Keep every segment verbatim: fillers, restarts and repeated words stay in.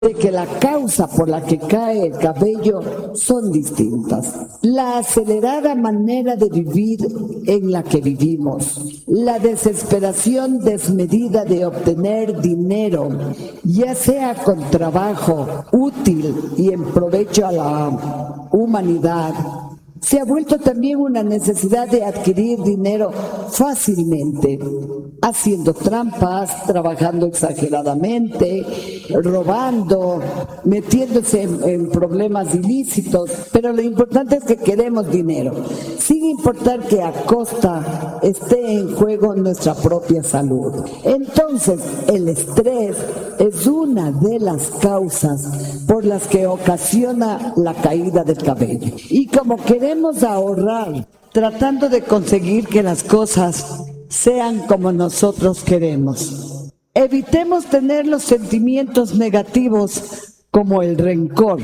de que la causa por la que cae el cabello son distintas. La acelerada manera de vivir en la que vivimos, la desesperación desmedida de obtener dinero, ya sea con trabajo útil y en provecho a la humanidad, se ha vuelto también una necesidad de adquirir dinero fácilmente, haciendo trampas, trabajando exageradamente, robando, metiéndose en, en problemas ilícitos, pero lo importante es que queremos dinero, sin importar que a costa esté en juego nuestra propia salud. Entonces, el estrés es una de las causas por las que ocasiona la caída del cabello. Y como queremos ahorrar, tratando de conseguir que las cosas sean como nosotros queremos, evitemos tener los sentimientos negativos como el rencor.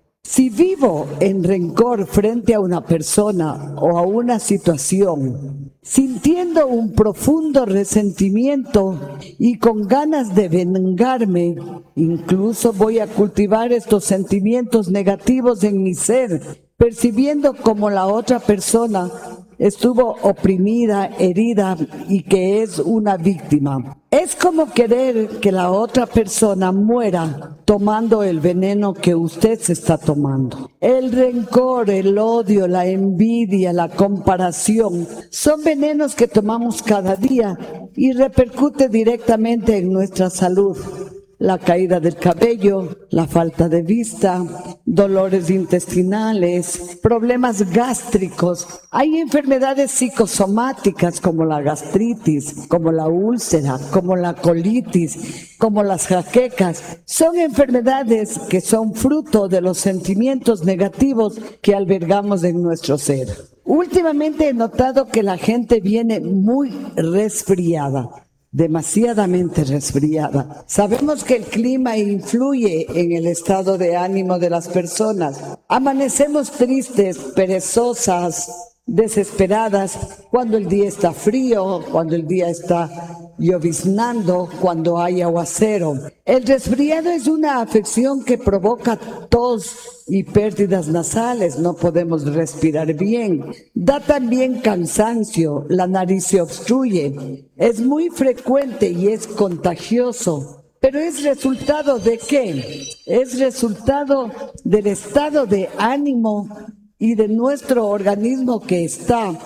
Si vivo en rencor frente a una persona o a una situación, sintiendo un profundo resentimiento y con ganas de vengarme, incluso voy a cultivar estos sentimientos negativos en mi ser, percibiendo como la otra persona estuvo oprimida, herida y que es una víctima. Es como querer que la otra persona muera tomando el veneno que usted se está tomando. El rencor, el odio, la envidia, la comparación son venenos que tomamos cada día y repercute directamente en nuestra salud. La caída del cabello, la falta de vista, dolores intestinales, problemas gástricos. Hay enfermedades psicosomáticas como la gastritis, como la úlcera, como la colitis, como las jaquecas. Son enfermedades que son fruto de los sentimientos negativos que albergamos en nuestro ser. Últimamente he notado que la gente viene muy resfriada. Demasiadamente resfriada. Sabemos que el clima influye en el estado de ánimo de las personas. Amanecemos tristes, perezosas, desesperadas cuando el día está frío, cuando el día está lloviznando, cuando hay aguacero. El resfriado es una afección que provoca tos y pérdidas nasales, no podemos respirar bien. Da también cansancio, la nariz se obstruye. Es muy frecuente y es contagioso. Pero ¿es resultado de qué? Es resultado del estado de ánimo y de nuestro organismo que está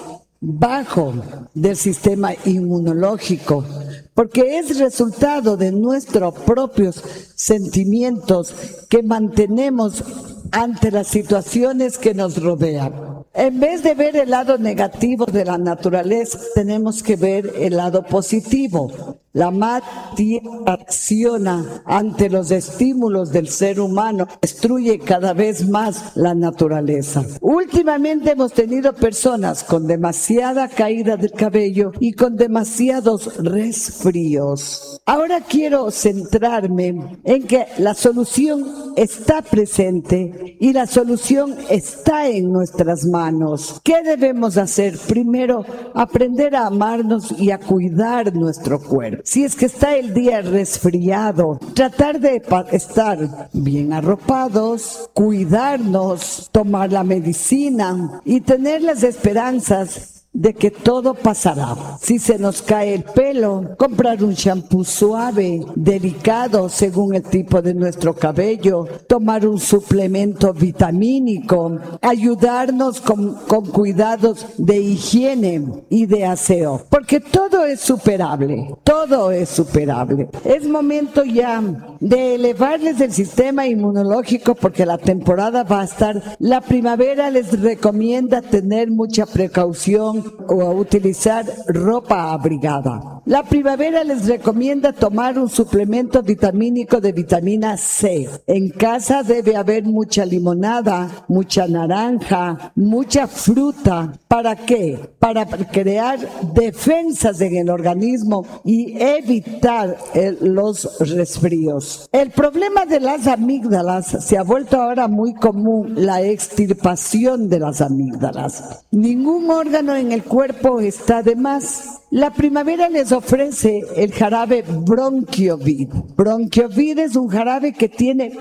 bajo del sistema inmunológico, porque es resultado de nuestros propios sentimientos que mantenemos ante las situaciones que nos rodean. En vez de ver el lado negativo de la naturaleza, tenemos que ver el lado positivo. La madre tierra acciona ante los estímulos del ser humano, destruye cada vez más la naturaleza. Últimamente hemos tenido personas con demasiada caída del cabello y con demasiados resfríos. Ahora quiero centrarme en que la solución está presente y la solución está en nuestras manos. ¿Qué debemos hacer? Primero, aprender a amarnos y a cuidar nuestro cuerpo. Si es que está el día resfriado, tratar de estar bien arropados, cuidarnos, tomar la medicina y tener las esperanzas de que todo pasará. Si se nos cae el pelo, comprar un shampoo suave, delicado según el tipo de nuestro cabello, tomar un suplemento vitamínico, ayudarnos con, con cuidados de higiene y de aseo, porque todo es superable, todo es superable. Es momento ya de elevarles el sistema inmunológico porque la temporada va a estar, la primavera les recomienda tener mucha precaución o a utilizar ropa abrigada. La primavera les recomienda tomar un suplemento vitamínico de vitamina C. En casa debe haber mucha limonada, mucha naranja, mucha fruta. ¿Para qué? Para crear defensas en el organismo y evitar el, los resfríos. El problema de las amígdalas se ha vuelto ahora muy común, la extirpación de las amígdalas. Ningún órgano en el cuerpo está de más. La primavera les nos ofrece el jarabe Bronquiovid. Bronquiovid es un jarabe que tiene